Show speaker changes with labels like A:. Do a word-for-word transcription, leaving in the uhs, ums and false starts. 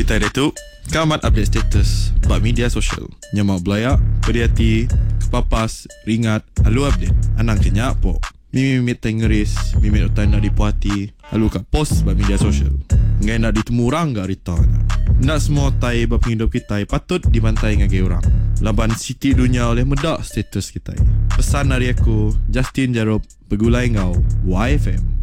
A: Tai dia tu kamat update status bak media sosial. Nyamak belayak, berhati, kepapas, ringat, alu update. Anang kenyak po. Mimimit tai ngeris, mimit utai nak dipuati. Alu kat post bak media sosial. Ngai nak ditemu orang gak ritanya. Nak semua tai bak penghidup kita patut dibantai ngagai orang. Laban siti dunia oleh medak status kita. Pesan dari aku, Justin Jarob, Begulai Ngau, Y F M.